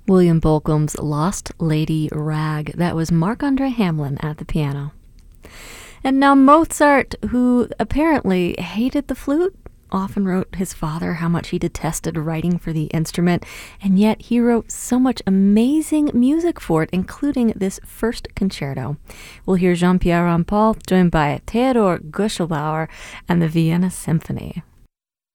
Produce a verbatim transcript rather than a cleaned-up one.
William Bolcom's Lost Lady Rag. That was Marc-Andre Hamelin at the piano. And now Mozart, who apparently hated the flute, often wrote his father how much he detested writing for the instrument, and yet he wrote so much amazing music for it, including this first concerto. We'll hear Jean-Pierre Rampal joined by Theodor Guschelbauer and the Vienna Symphony.